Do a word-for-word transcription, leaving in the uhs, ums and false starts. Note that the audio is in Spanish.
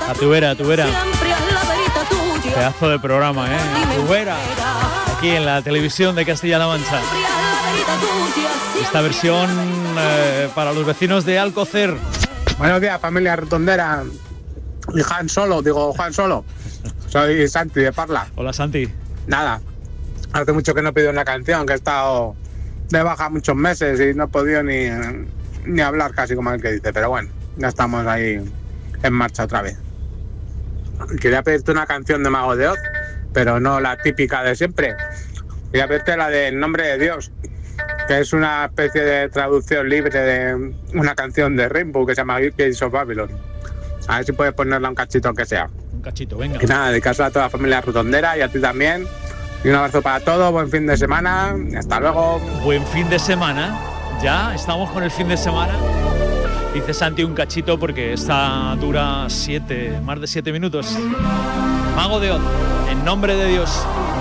A Tubera, a Tubera. Pedazo de programa, ¿eh? Tubera. Aquí en la televisión de Castilla-La Mancha. Esta versión eh, para los vecinos de Alcocer. Buenos días, familia Rotondera. Y Juan Solo, digo Juan Solo. Soy Santi de Parla. Hola, Santi. Nada, hace mucho que no pido una canción, que he estado de baja muchos meses y no he podido ni, ni hablar casi como el que dice, pero bueno, ya estamos ahí en marcha otra vez. Quería pedirte una canción de Mago de Oz, pero no la típica de siempre. Quería pedirte la de En Nombre de Dios, que es una especie de traducción libre de una canción de Rainbow que se llama Gates of Babylon. A ver si puedes ponerla un cachito aunque sea. Un cachito, venga. Y nada, dedicarse a toda la familia Rotondera y a ti también. Y un abrazo para todos, buen fin de semana, hasta luego. Buen fin de semana, ya estamos con el fin de semana. Dice Santi un cachito porque esta dura siete, más de siete minutos. Mago de Oz, En Nombre de Dios.